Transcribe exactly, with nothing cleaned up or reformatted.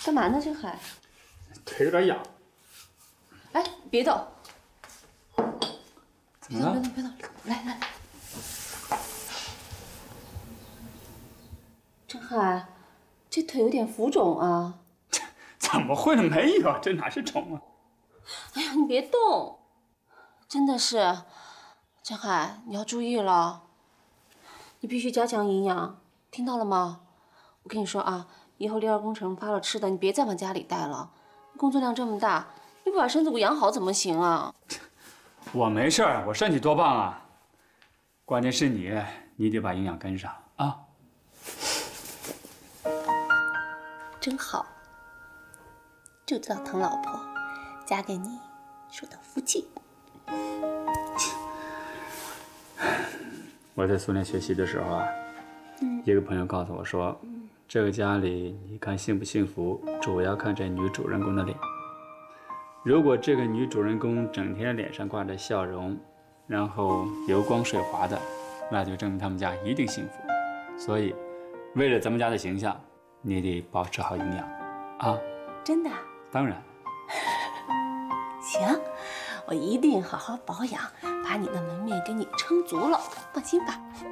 干嘛呢，郑海？ 腿有点痒。 哎，别动！ 怎么了？ 别动，别动，别动！来来。郑海，这腿有点浮肿啊。 怎么会呢？没有，这哪是肿啊？ 哎呀，你别动！真的是，郑海，你要注意了，你必须加强营养，听到了吗？我跟你说啊，以后第二工程发了吃的，你别再往家里带了，工作量这么大，你不把身子骨养好怎么行啊？ 我没事儿，我身体多棒啊！关键是你，你得把营养跟上啊。 真好，就知道疼老婆，嫁给你是我的福气。 我在苏联学习的时候啊，嗯、一个朋友告诉我说，这个家里你看幸不幸福，主要看这女主人公的脸。如果这个女主人公整天脸上挂着笑容，然后油光水滑的，那就证明他们家一定幸福。所以，为了咱们家的形象，你得保持好营养，啊？ 真的？ 当然。 行，我一定好好保养，把你的门面给你撑足了，放心吧。